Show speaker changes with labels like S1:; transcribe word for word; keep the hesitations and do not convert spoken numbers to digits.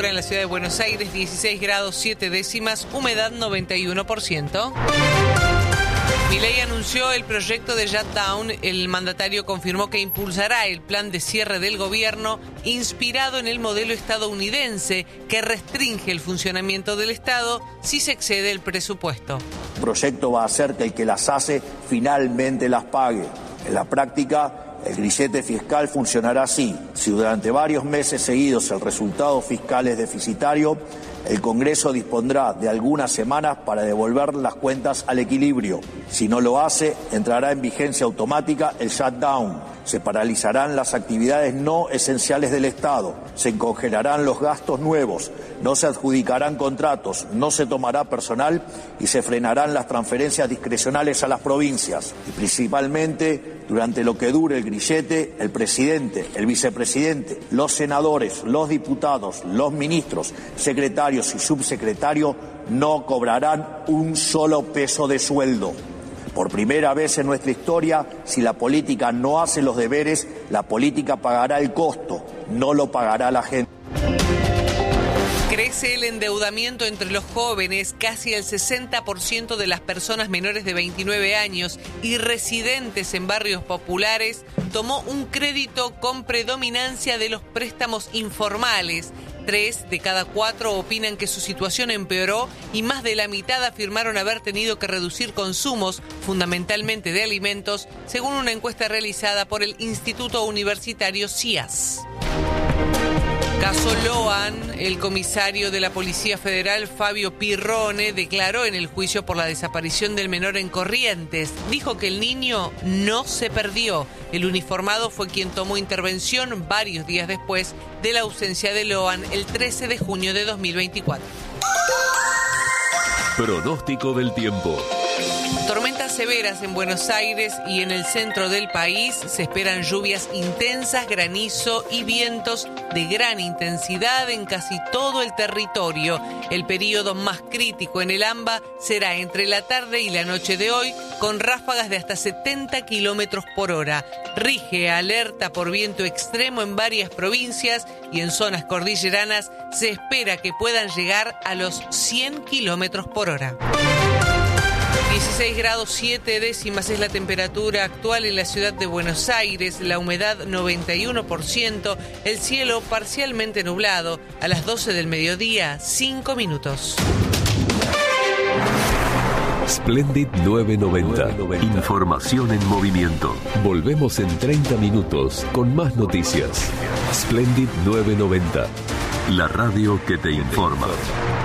S1: En la ciudad de Buenos Aires, dieciséis grados siete décimas, humedad noventa y uno por ciento. Milei anunció el proyecto de shutdown. El mandatario confirmó que impulsará el plan de cierre del gobierno inspirado en el modelo estadounidense que restringe el funcionamiento del Estado si se excede el presupuesto.
S2: El proyecto va a hacer que el que las hace finalmente las pague. En la práctica, el grillete fiscal funcionará así. Si durante varios meses seguidos el resultado fiscal es deficitario, el Congreso dispondrá de algunas semanas para devolver las cuentas al equilibrio. Si no lo hace, entrará en vigencia automática el shutdown. Se paralizarán las actividades no esenciales del Estado, se congelarán los gastos nuevos, no se adjudicarán contratos, no se tomará personal y se frenarán las transferencias discrecionales a las provincias. Y principalmente, durante lo que dure el grillete, el presidente, el vicepresidente, los senadores, los diputados, los ministros, secretarios y subsecretarios no cobrarán un solo peso de sueldo. Por primera vez en nuestra historia, si la política no hace los deberes, la política pagará el costo, no lo pagará la gente.
S1: Crece el endeudamiento entre los jóvenes. Casi el sesenta por ciento de las personas menores de veintinueve años y residentes en barrios populares tomó un crédito con predominancia de los préstamos informales. Tres de cada cuatro opinan que su situación empeoró y más de la mitad afirmaron haber tenido que reducir consumos, fundamentalmente de alimentos, según una encuesta realizada por el Instituto Universitario C I A S. Caso Loan, el comisario de la Policía Federal, Fabio Pirrone, declaró en el juicio por la desaparición del menor en Corrientes. Dijo que el niño no se perdió. El uniformado fue quien tomó intervención varios días después de la ausencia de Loan el trece de junio de dos mil veinticuatro.
S3: Pronóstico del tiempo.
S1: Tormentas severas en Buenos Aires y en el centro del país. Se esperan lluvias intensas, granizo y vientos de gran intensidad en casi todo el territorio. El periodo más crítico en el AMBA será entre la tarde y la noche de hoy, con ráfagas de hasta setenta kilómetros por hora. Rige alerta por viento extremo en varias provincias y en zonas cordilleranas se espera que puedan llegar a los cien kilómetros por hora. dieciséis grados siete décimas es la temperatura actual en la ciudad de Buenos Aires, la humedad noventa y uno por ciento, el cielo parcialmente nublado. A las doce del mediodía, cinco minutos.
S3: Splendid nueve noventa. Información en movimiento. Volvemos en treinta minutos con más noticias. Splendid nueve noventa. La radio que te informa.